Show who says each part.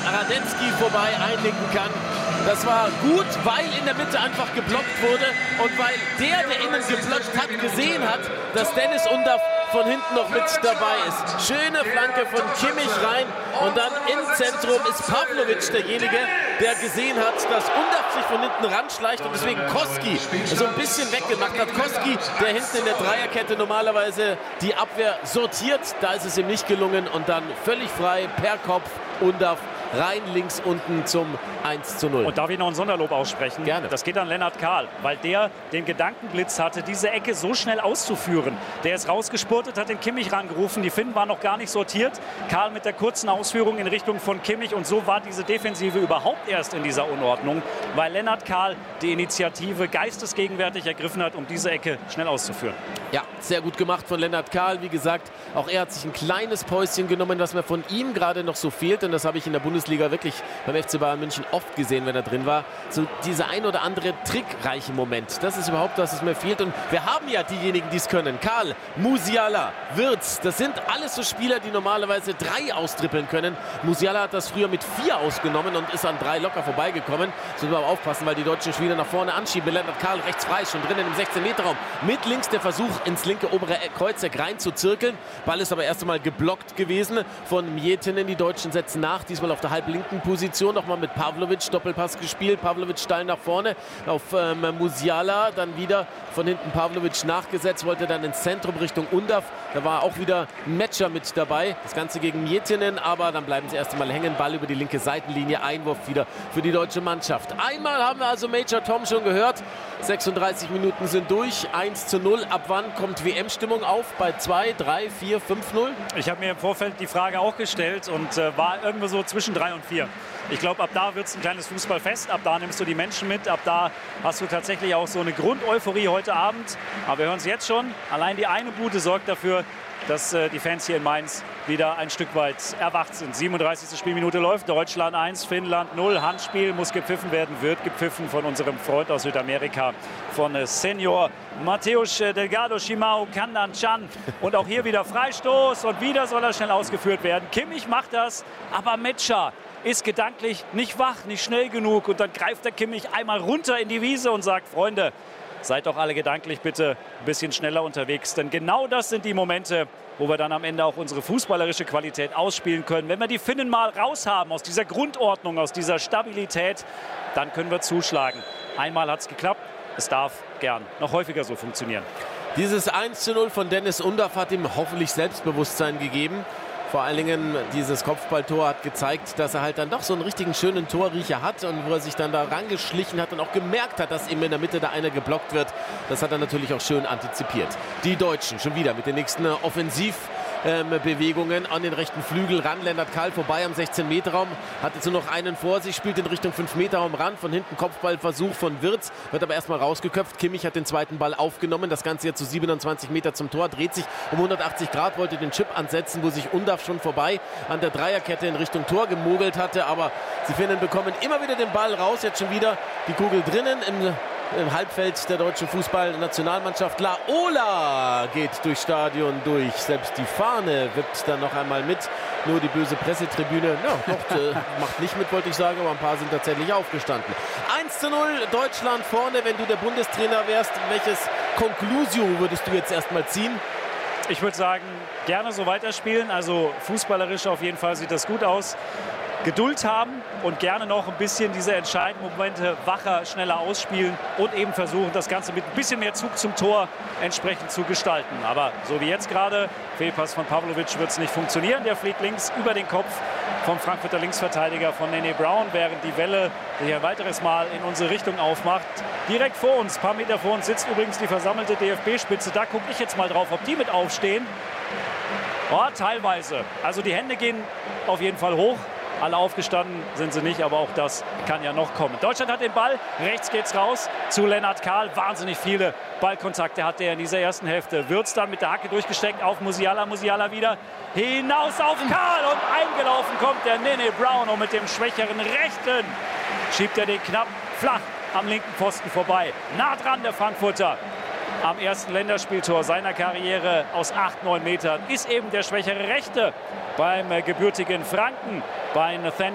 Speaker 1: Radetzky vorbei einlenken kann. Das war gut, weil in der Mitte einfach geblockt wurde und weil der innen geblockt hat, gesehen hat, dass Deniz Undav von hinten noch mit dabei ist. Schöne Flanke von Kimmich rein und dann im Zentrum ist Pavlovic derjenige, der gesehen hat, dass Undav sich von hinten ranschleicht und deswegen Koski so ein bisschen weggemacht hat. Koski, der hinten in der Dreierkette normalerweise die Abwehr sortiert, da ist es ihm nicht gelungen und dann völlig frei per Kopf Undav rein links unten zum 1:0.
Speaker 2: Und darf ich noch ein Sonderlob aussprechen?
Speaker 1: Gerne.
Speaker 2: Das geht an Lennart Kahl, weil der den Gedankenblitz hatte, diese Ecke so schnell auszuführen. Der ist rausgespurtet, hat den Kimmich rangerufen. Die Finnen waren noch gar nicht sortiert. Kahl mit der kurzen Ausführung in Richtung von Kimmich. Und so war diese Defensive überhaupt erst in dieser Unordnung, weil Lennart Kahl die Initiative geistesgegenwärtig ergriffen hat, um diese Ecke schnell auszuführen.
Speaker 1: Ja, sehr gut gemacht von Lennart Kahl. Wie gesagt, auch er hat sich ein kleines Päuschen genommen, was mir von ihm gerade noch so fehlt. Und das habe ich in der Bundesliga wirklich beim FC Bayern München oft gesehen, wenn er drin war. So dieser ein oder andere trickreiche Moment. Das ist überhaupt das, was mir fehlt. Und wir haben ja diejenigen, die es können. Kahl, Musiala, Wirtz. Das sind alles so Spieler, die normalerweise 3 austrippeln können. Musiala hat das früher mit 4 ausgenommen und ist an 3 locker vorbeigekommen. Das müssen wir aber aufpassen, weil die deutschen Spieler nach vorne anschieben. Lennart Kahl rechts frei, schon drinnen im 16-Meter-Raum. Mit links der Versuch, ins linke obere Kreuzeck rein zu zirkeln. Ball ist aber erst einmal geblockt gewesen von Mjetinen. Die Deutschen setzen nach, diesmal auf der halblinken Position. Nochmal mit Pavlovic, Doppelpass gespielt. Pavlovic steil nach vorne auf Musiala. Dann wieder von hinten Pavlovic nachgesetzt, wollte dann ins Zentrum Richtung Undav. Da war auch wieder ein Matcher mit dabei. Das Ganze gegen Mjetinen, aber dann bleiben sie erst einmal hängen. Ball über die linke Seitenlinie. Einwurf wieder für die deutsche Mannschaft. Einmal haben wir also Major Tom schon gehört. 36 Minuten sind durch. 1:0. Ab wann kommt WM-Stimmung auf? Bei 2, 3, 4, 5-0?
Speaker 2: Ich habe mir im Vorfeld die Frage auch gestellt und war irgendwo so zwischen 3 und 4. Ich glaube, ab da wird es ein kleines Fußballfest. Ab da nimmst du die Menschen mit. Ab da hast du tatsächlich auch so eine Grundeuphorie heute Abend. Aber wir hören es jetzt schon. Allein die eine Bude sorgt dafür, dass die Fans hier in Mainz wieder ein Stück weit erwacht sind. 37. Spielminute läuft. Deutschland 1, Finnland 0. Handspiel muss gepfiffen werden, wird gepfiffen von unserem Freund aus Südamerika, von Senior Mateusz Delgado Shimao Kandanchan. Und auch hier wieder Freistoß und wieder soll er schnell ausgeführt werden. Kimmich macht das, aber Metscher ist gedanklich nicht wach, nicht schnell genug. Und dann greift der Kimmich einmal runter in die Wiese und sagt, Freunde, seid doch alle gedanklich bitte ein bisschen schneller unterwegs. Denn genau das sind die Momente, wo wir dann am Ende auch unsere fußballerische Qualität ausspielen können. Wenn wir die Finnen mal raus haben aus dieser Grundordnung, aus dieser Stabilität, dann können wir zuschlagen. Einmal hat es geklappt. Es darf gern noch häufiger so funktionieren.
Speaker 1: Dieses 1:0 von Deniz Undav hat ihm hoffentlich Selbstbewusstsein gegeben. Vor allen Dingen dieses Kopfballtor hat gezeigt, dass er halt dann doch so einen richtigen schönen Torriecher hat und wo er sich dann da rangeschlichen hat und auch gemerkt hat, dass ihm in der Mitte da einer geblockt wird. Das hat er natürlich auch schön antizipiert. Die Deutschen schon wieder mit den nächsten Offensivbewegungen an den rechten Flügel ran. Lennart Kahl vorbei am 16-Meter-Raum, hat jetzt nur noch einen vor sich, spielt in Richtung 5-Meter-Raum ran. Von hinten Kopfballversuch von Wirtz, wird aber erstmal rausgeköpft. Kimmich hat den zweiten Ball aufgenommen, das Ganze jetzt zu 27 Meter zum Tor, dreht sich um 180 Grad, wollte den Chip ansetzen, wo sich Undav schon vorbei an der Dreierkette in Richtung Tor gemogelt hatte, aber die Finnen bekommen immer wieder den Ball raus, jetzt schon wieder die Kugel drinnen im Halbfeld der deutschen Fußballnationalmannschaft. Laola geht durchs Stadion durch. Selbst die Fahne wippt dann noch einmal mit. Nur die böse Pressetribüne macht nicht mit, wollte ich sagen, aber ein paar sind tatsächlich aufgestanden. 1:0 Deutschland vorne. Wenn du der Bundestrainer wärst, welches Conclusio würdest du jetzt erstmal ziehen?
Speaker 2: Ich würde sagen, gerne so weiterspielen. Also fußballerisch auf jeden Fall sieht das gut aus. Geduld haben und gerne noch ein bisschen diese entscheidenden Momente wacher, schneller ausspielen und eben versuchen, das Ganze mit ein bisschen mehr Zug zum Tor entsprechend zu gestalten. Aber so wie jetzt gerade, Fehlpass von Pavlovic wird es nicht funktionieren. Der fliegt links über den Kopf vom Frankfurter Linksverteidiger von Nene Brown, während die Welle, die hier ein weiteres Mal in unsere Richtung aufmacht. Direkt vor uns, ein paar Meter vor uns, sitzt übrigens die versammelte DFB-Spitze. Da gucke ich jetzt mal drauf, ob die mit aufstehen. Oh, teilweise. Also die Hände gehen auf jeden Fall hoch. Alle aufgestanden sind sie nicht, aber auch das kann ja noch kommen. Deutschland hat den Ball, rechts geht's raus zu Lennart Kahl. Wahnsinnig viele Ballkontakte hatte er in dieser ersten Hälfte. Wirtz dann mit der Hacke durchgesteckt auf Musiala. Musiala wieder hinaus auf Kahl und eingelaufen kommt der Nene Brown und mit dem schwächeren Rechten schiebt er den knapp flach am linken Pfosten vorbei. Nah dran der Frankfurter. Am ersten Länderspieltor seiner Karriere aus 8, 9 Metern ist eben der schwächere Rechte beim gebürtigen Franken, bei Nathaniel